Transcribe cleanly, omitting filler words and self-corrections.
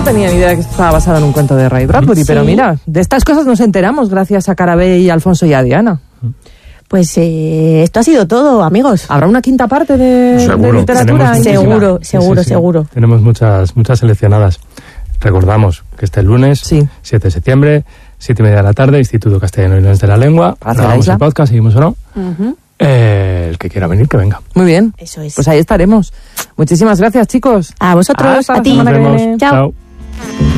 tenía ni idea de que estaba basado en un cuento de Ray Bradbury, Sí. pero mira, de estas cosas nos enteramos gracias a Carabé y a Alfonso y a Diana. Pues esto ha sido todo, amigos. ¿Habrá una quinta parte de literatura? Tenemos seguro. Tenemos muchas seleccionadas. Recordamos que este lunes, 7 de septiembre, 7:30 de la tarde, Instituto Castellano y Leones de la Lengua. Grabamos el podcast, seguimos o no. El que quiera venir, que venga. Muy bien. Eso es. Pues ahí estaremos. Muchísimas gracias, chicos. A vosotros, Hasta a la ti. semana que Nos vemos. viene. Chao. Chao.